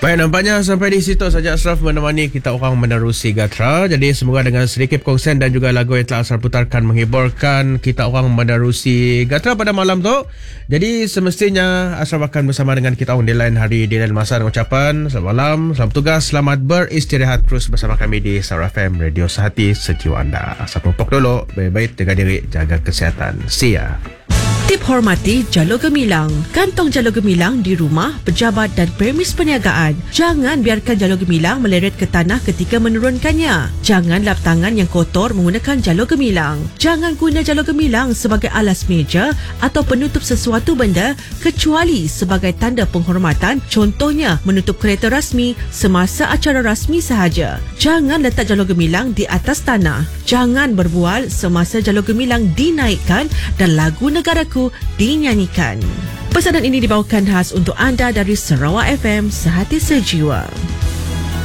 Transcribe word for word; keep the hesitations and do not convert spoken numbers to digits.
Baik, nampaknya sampai di situ saja Ashraf menemani kita orang menerusi Gatra. Jadi semoga dengan sedikit perkongsian dan juga lagu yang telah Ashraf putarkan menghiburkan kita orang menerusi Gatra pada malam tu. Jadi semestinya Ashraf akan bersama dengan kita orang di lain hari, di lain masa, dengan ucapan selamat malam, selamat tugas, selamat beristirahat terus bersama kami di Star F M, Radio Sehati Sejiwa Anda. Ashraf mumpuk dulu, baik-baik, jaga diri, jaga kesihatan. See ya. Tip hormati jalur gemilang. Kantong jalur gemilang di rumah, pejabat dan premis perniagaan. Jangan biarkan jalur gemilang meleret ke tanah ketika menurunkannya. Jangan lap tangan yang kotor menggunakan jalur gemilang. Jangan guna jalur gemilang sebagai alas meja atau penutup sesuatu benda kecuali sebagai tanda penghormatan, contohnya menutup kereta rasmi semasa acara rasmi sahaja. Jangan letak jalur gemilang di atas tanah. Jangan berbual semasa jalur gemilang dinaikkan dan lagu negaraku dinyanyikan. Pesanan ini dibawakan khas untuk anda dari Sarawak F M, Sehati Sejiwa.